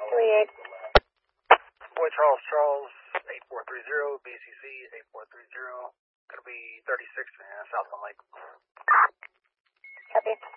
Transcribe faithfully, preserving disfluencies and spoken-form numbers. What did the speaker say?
twenty-eight. Boy Charles Charles, eight four three zero, B C C eight four three zero. Gonna be thirty-six, uh, South on Lake. Copy.